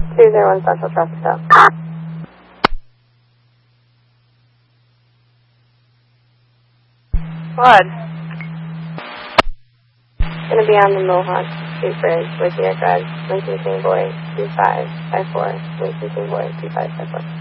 201 Central Traffic Stop. What? Gonna be on the Mohawk Street Bridge, Whittier Drive, Lincoln King Boy 2554, Lincoln King Boy 2554.